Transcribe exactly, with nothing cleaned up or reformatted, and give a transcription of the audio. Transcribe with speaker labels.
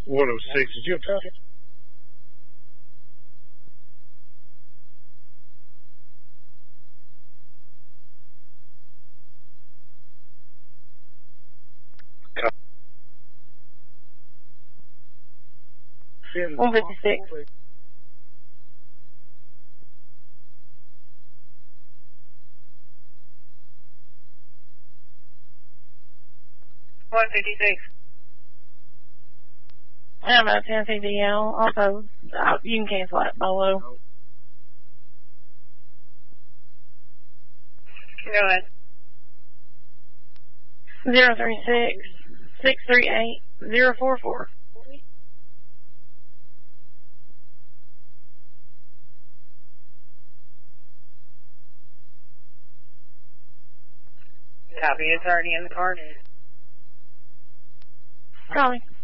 Speaker 1: one oh six. Did you have time?
Speaker 2: one fifty-six. one fifty-six. I'm about ten C D L. Also, uh, you can cancel that below. Go ahead. zero three six, six three eight, zero four four. Copy. It's already in the card. Copy.